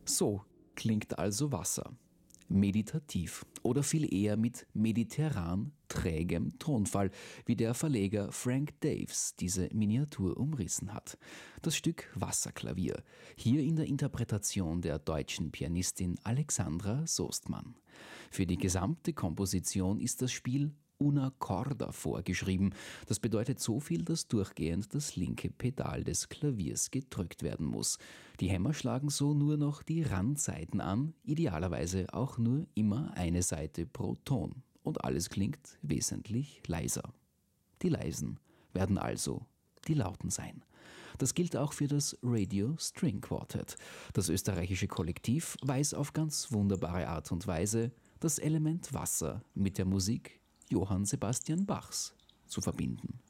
So klingt also Wasser. Meditativ oder viel eher mit mediterran trägem Tonfall, wie der Verleger Frank Daves diese Miniatur umrissen hat. Das Stück Wasserklavier, hier in der Interpretation der deutschen Pianistin Alexandra Soestmann. Für die gesamte Komposition ist das Spiel una corda vorgeschrieben. Das bedeutet so viel, dass durchgehend das linke Pedal des Klaviers gedrückt werden muss. Die Hämmer schlagen so nur noch die Randsaiten an, idealerweise auch nur immer eine Seite pro Ton. Und alles klingt wesentlich leiser. Die Leisen werden also die Lauten sein. Das gilt auch für das Radio String Quartet. Das österreichische Kollektiv weiß auf ganz wunderbare Art und Weise, das Element Wasser mit der Musik Johann Sebastian Bachs zu verbinden.